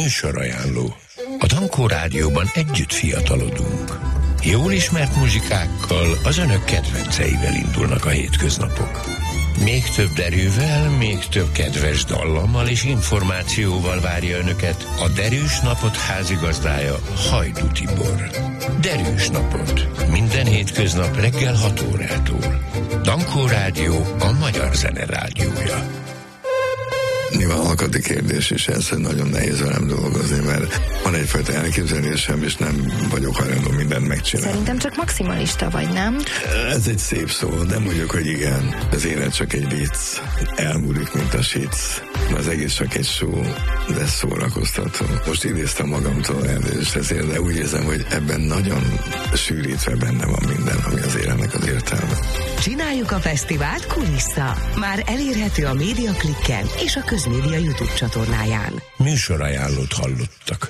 Műsorajánló. A Dankó Rádióban együtt fiatalodunk. Jól ismert muzsikákkal, az önök kedvenceivel indulnak a hétköznapok. Még több derűvel, még több kedves dallammal és információval várja önöket a Derűs Napot házigazdája, Hajdú Tibor. Derűs Napot. Minden hétköznap reggel 6 órától. Dankó Rádió, a magyar zene rádiója. Nyilván alkati kérdés is ez, hogy nagyon nehéz velem dolgozni, mert van egyfajta elképzelésem, és nem vagyok hajlandó mindent megcsinálni. Szerintem csak maximalista vagy, nem? Ez egy szép szó, de mondjuk, hogy igen. Az élet csak egy vicc, elmúlik, mint a sic. Az egész csak egy show, de szórakoztató. Most idéztem magamtól elnézést ezért, de úgy érzem, hogy ebben nagyon sűrítve benne van minden, ami az életnek az értelme. Csináljuk a fesztivált kulissza. Már elérhető a Médiaklikken és a Közmédia YouTube csatornáján. Műsorajánlót hallottak.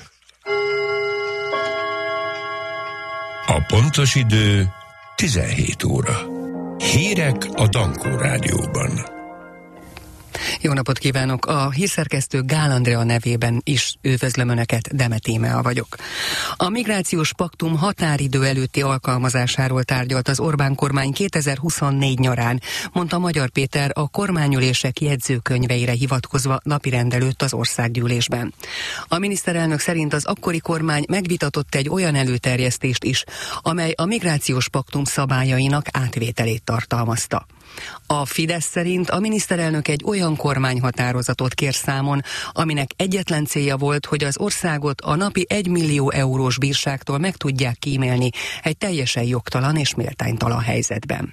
A pontos idő 17 óra. Hírek a Dankó Rádióban. Jó napot kívánok! A hírszerkesztő Gál Andrea nevében is üdvözlöm Önöket, Demet Tímea vagyok. A migrációs paktum határidő előtti alkalmazásáról tárgyalt az Orbán kormány 2024 nyarán, mondta Magyar Péter a kormányülések jegyzőkönyveire hivatkozva napirend előtt az országgyűlésben. A miniszterelnök szerint az akkori kormány megvitatott egy olyan előterjesztést is, amely a migrációs paktum szabályainak átvételét tartalmazta. A Fidesz szerint a miniszterelnök egy olyan kormányhatározatot kér számon, aminek egyetlen célja volt, hogy az országot a napi 1 millió eurós bírságtól meg tudják kímélni egy teljesen jogtalan és méltánytalan helyzetben.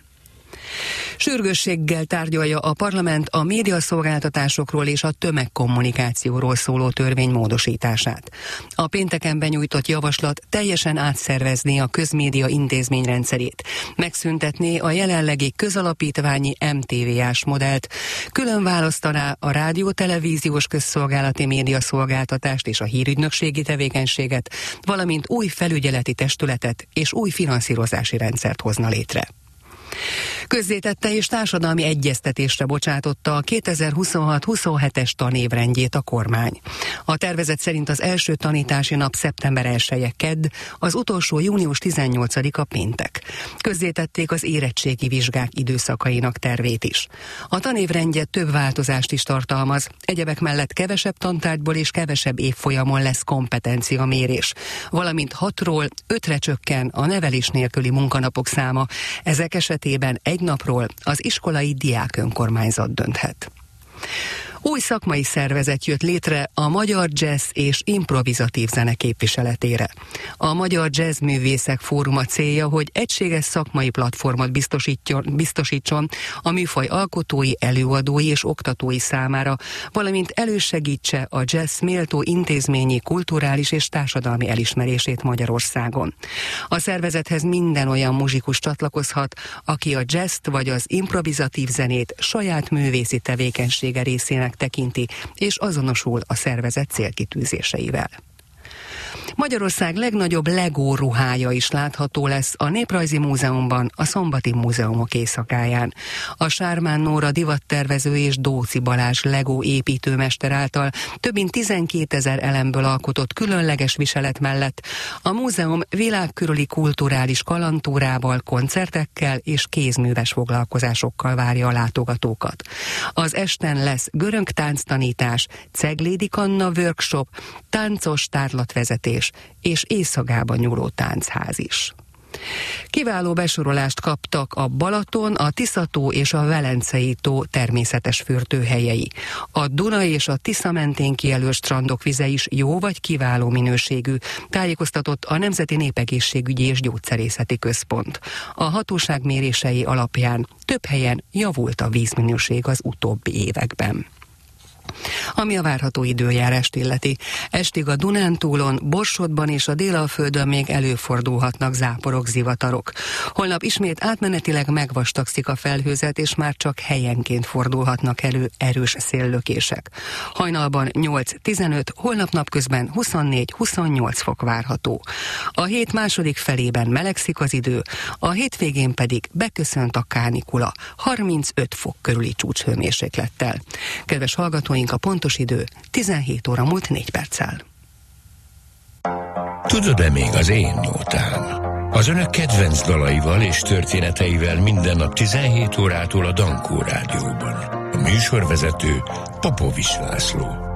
Sürgősséggel tárgyalja a parlament a médiaszolgáltatásokról és a tömegkommunikációról szóló törvény módosítását. A pénteken benyújtott javaslat teljesen átszervezné a közmédia intézményrendszerét, megszüntetné a jelenlegi közalapítványi MTV-ás modellt, külön választaná a rádió-televíziós közszolgálati médiaszolgáltatást és a hírügynökségi tevékenységet, valamint új felügyeleti testületet és új finanszírozási rendszert hozna létre. Közzétette és társadalmi egyeztetésre bocsátotta a 2026-27-es tanévrendjét a kormány. A tervezet szerint az első tanítási nap szeptember 1-e kedd, az utolsó június 18-a péntek. Közzétették az érettségi vizsgák időszakainak tervét is. A tanévrendje több változást is tartalmaz, egyebek mellett kevesebb tantárgyból és kevesebb évfolyamon lesz kompetenciamérés, valamint 6-ról 5-re csökken a nevelés nélküli munkanapok száma, ezek esetében egy napról az iskolai diák önkormányzat dönthet. Új szakmai szervezet jött létre a Magyar Jazz és Improvizatív Zene képviseletére. A Magyar Jazz Művészek Fóruma célja, hogy egységes szakmai platformot biztosítson a műfaj alkotói, előadói és oktatói számára, valamint elősegítse a jazz méltó intézményi, kulturális és társadalmi elismerését Magyarországon. A szervezethez minden olyan muzsikus csatlakozhat, aki a jazzt vagy az improvizatív zenét saját művészi tevékenysége részének tekinti, és azonosul a szervezet célkitűzéseivel. Magyarország legnagyobb Lego ruhája is látható lesz a Néprajzi Múzeumban, a Szombati Múzeumok éjszakáján. A Sármán Nóra divattervező és Dóczy Balázs Lego építőmester által több mint 12 000 elemből alkotott különleges viselet mellett a múzeum világkörüli kulturális kalandtúrával, koncertekkel és kézműves foglalkozásokkal várja a látogatókat. Az esten lesz görög tánctanítás, Ceglédi Kanna workshop, táncos tárlatvezetés és éjszakában nyúló táncház is. Kiváló besorolást kaptak a Balaton, a Tisza-tó és a Velencei tó természetes fürdőhelyei. A Duna és a Tisza mentén kijelölt strandok vize is jó vagy kiváló minőségű, tájékoztatott a Nemzeti Népegészségügyi és Gyógyszerészeti Központ. A hatóság mérései alapján több helyen javult a vízminőség az utóbbi években. Ami a várható időjárást illeti. Estig a Dunántúlon, Borsodban és a Délalföldön még előfordulhatnak záporok, zivatarok. Holnap ismét átmenetileg megvastagszik a felhőzet, és már csak helyenként fordulhatnak elő erős széllökések. Hajnalban 8-15, holnap napközben 24-28 fok várható. A hét második felében melegszik az idő, a hétvégén pedig beköszönt a kánikula 35 fok körüli csúcshőmérséklettel. Kedves hallgatóink, a pontos idő 17 óra múlt 4 perccel. Tudod-e még az én nótám? Az önök kedvenc dalaival és történeteivel minden nap 17 órától a Dankó Rádióban. A műsorvezető Popovics László.